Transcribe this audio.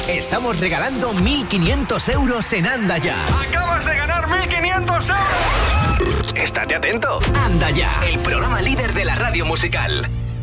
estamos regalando 1.500 euros en Anda Ya. ¡Acabas de ganar 1.500 euros! Estate atento. Anda Ya, el programa líder de la radio musical.